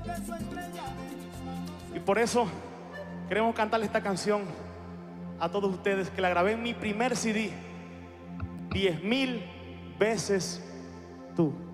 Y por eso queremos cantarle esta canción a todos ustedes, que la grabé en mi primer CD, 10,000 veces tú.